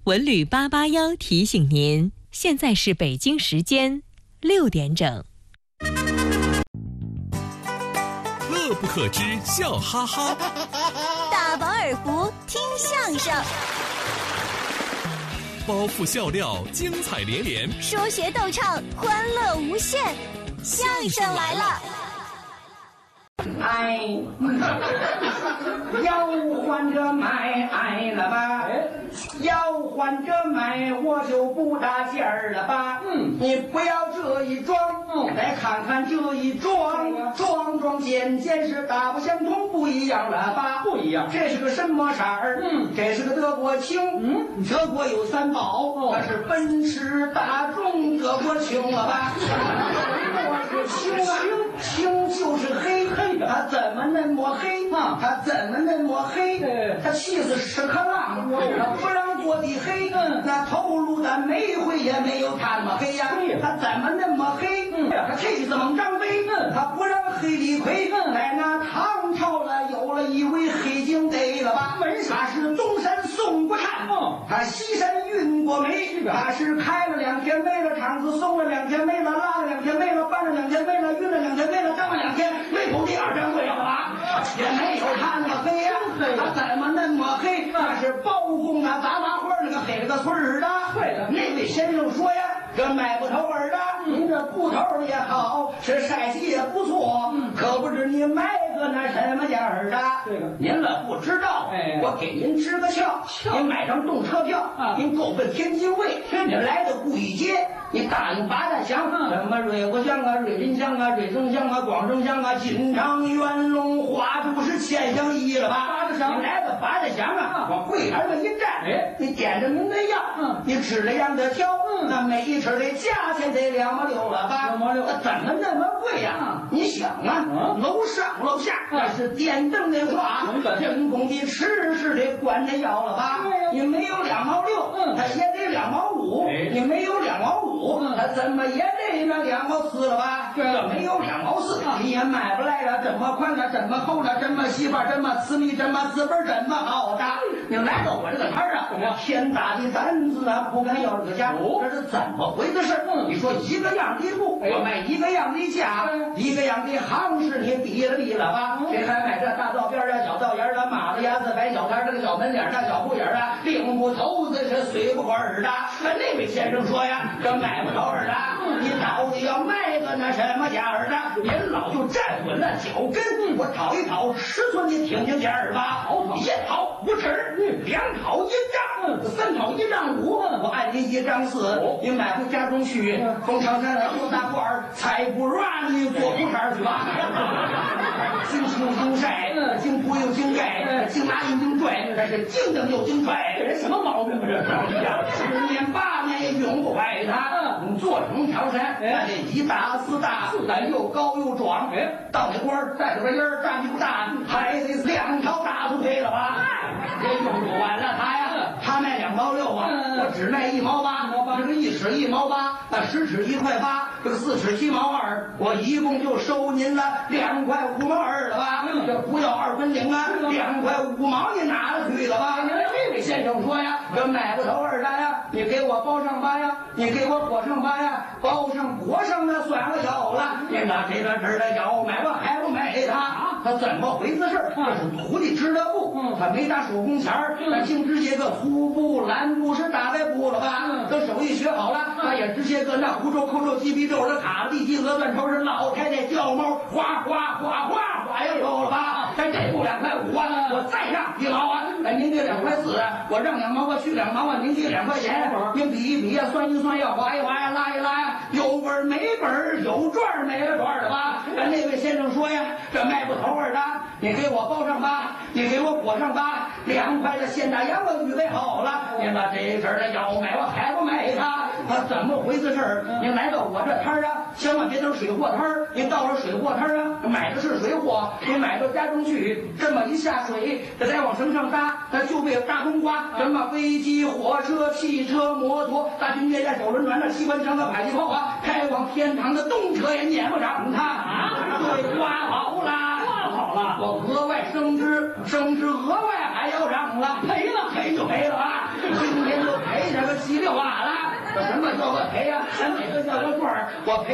文旅881提醒您，现在是北京时间6点整。 乐不可支，笑哈哈； 大饱耳福，听相声； 包袱笑料，精彩连连； 说学逗唱，欢乐无限。相声来了！ 哎，要换着买了吧？要换着买，我就不搭劲儿了吧？你不要这一装，来看看这一装，装件是大不相同，不一样了吧？不一样。这是个什么色儿？这是个德国青。德国有3宝，它是奔驰、大众、德国青了吧？我是青啊，青就是黑。他怎么那么黑？他怎么那么黑？他气死屎壳郎，他不让过的黑。那投入的煤灰也没有他那么黑呀。他怎么那么黑？他气死猛张飞，他不让黑李逵。在那唐朝了，有了一位黑警贼了吧？他是东山宋国汉，他西山运过煤，他是开了2天煤了，厂子松了2天煤了，拉了2天煤了，搬了2天煤了，运了2天煤了，当了2天煤土第2天会了吧？也没有他那么黑呀，他怎么那么黑？那是包公啊，杂花花那个黑了个村儿的。那位先生说呀，这买不头儿的，您这布头也好，是晒洗也不错，可不知你买个那什么价儿的？您了不知道，我给您支个窍，您买张动车票，您够奔天津卫，您来到顾义街，你打听八大乡，什么瑞国乡啊、瑞林乡啊、瑞增乡啊、广正乡啊、金昌、元龙、花都是千乡一了吧？你来到八大乡啊，往柜台上一站，你点着您的药，你指着样的挑，那每一尺的价钱得2毛6了吧？2毛6，怎么那么贵呀？你想啊，楼上楼下那是电灯的话，人工的吃是得管着药了吧？你没有2毛6，他也得2毛5，你没有2毛5，他怎么也得那2毛4了吧？这没有2毛4，你也买不来了。这么宽了，这么厚了，这么细吧，这么私密，这么资本，这么好的。你来到我这个摊儿啊，天大的胆子啊，不敢要这个价，这是怎么回事？你说一个样的布，我卖一个样的价，一个样的行市，你比了吧？谁还买这大道边啊、小道沿啊、马子牙子、白小摊这个小门脸啊、小布眼啊、领不头子是随不管的。那位先生说呀，这买不着儿的，你到底要卖个那什么价儿的？您老就站稳了脚跟，我讨一讨尺寸，你听听价儿吧。1讨5尺，2讨1丈，3讨1丈5，我按您1丈4，您买回家中去，从长山来多大罐儿，才不软你做裤衩去吧。经清经晒，经铺又经盖，经拉又经拽，这是经蹬又经拽，这人什么毛病啊？这10年8年也用不坏它。做成条山，那得1大4大，4大又高又壮。到那官儿带着个烟儿，站起不大，还得2条大腿配了吧？这用不完了他呀，他卖2毛6啊，我只卖1毛8，这个1尺1毛8，那10尺1块8，这个4尺7毛2，我一共就收您了2块5毛2了吧？这不要2分领啊，2块5毛你拿了去了吧？这位先生说呀，这买不头儿的呀，你给我包上吧呀，你给我裹上吧呀，包上裹上那算了有了，您拿这个纸的要买我还不买他？他怎么回事？这是徒弟织的布，他没打手工钱儿，他净织些个粗布、蓝布是大白布了吧？等手艺学好了，他也织些个那胡皱、扣皱、鸡皮皱的卡子、鸡鹅断头是老太太掉毛，哗哗哗哗哗也有了吧？这布2块5啊，我再让1毛啊，您给2块4，我让2毛，我去2毛啊，您给2块钱，您比一比呀，算一算呀，划一划呀，拉一拉呀，有本儿没本儿，有赚儿没了赚儿的吧？那位先生说呀，这卖不头儿的，你给我包上吧，你给我裹上吧，2块的现大洋我预备好了，您把这事儿的要买我还不买他？他怎么回事？您来到我这摊儿啊，千万别等水货摊儿，您到了水货摊儿啊，买的是水货，您买到家中去，这么一下水，这再往绳上搭，它就被大冬瓜，什么飞机、火车、汽车、摩托、大军舰呀、小轮船的机关枪的迫击炮啊，开往天堂的动车也撵不上它啊！对，刮好了，我额外升值额外还要涨了，赔了就赔了啊！今天就赔稀里哗啦。什么叫我赔呀？哪个叫我赚？我赔。